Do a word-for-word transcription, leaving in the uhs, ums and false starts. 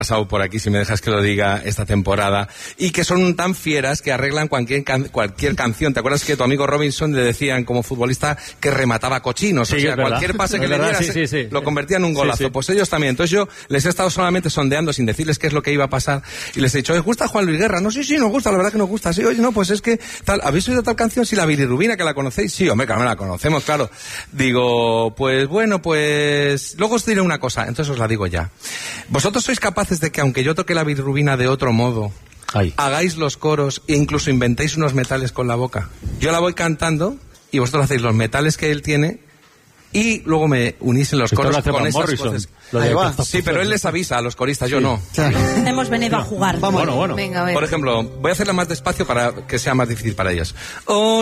pasado por aquí, si me dejas que lo diga, esta temporada, y que son tan fieras que arreglan cualquier, can cualquier canción. ¿Te acuerdas que tu amigo Robinson le decían como futbolista que remataba cochinos? Sí, o sea, cualquier pase que le dieras sí, sí, sí. lo convertía en un golazo. Sí, sí. Pues ellos también. Entonces yo les he estado solamente sondeando sin decirles qué es lo que iba a pasar y les he dicho, ¿os gusta Juan Luis Guerra? No, sí, sí, nos gusta, la verdad que nos gusta. Sí, oye, no, pues es que tal, ¿habéis oído tal canción? Sí, la bilirrubina, que la conocéis. Sí, hombre, claro, la conocemos, claro. Digo, pues bueno, pues luego os diré una cosa, entonces os la digo ya. Vosotros sois capaces de que aunque yo toque la bilirrubina de otro modo, Ay. hagáis los coros e incluso inventéis unos metales con la boca. Yo la voy cantando y vosotros hacéis los metales que él tiene y luego me unís en los coros con esas Morrison. voces. Ahí va. Sí, pero él les avisa a los coristas, yo sí. no. Claro. Hemos venido a jugar. Vamos. Bueno, bueno. Venga, a ver. Por ejemplo, voy a hacerla más despacio para que sea más difícil para ellos. Oh,